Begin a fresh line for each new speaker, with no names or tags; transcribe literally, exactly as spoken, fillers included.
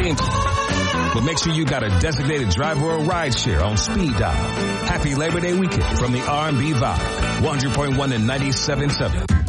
team. But make sure you got a designated driver or ride share on Speed Dial. Happy Labor Day weekend from the R and B Vibe. one hundred point one and ninety-seven point seven.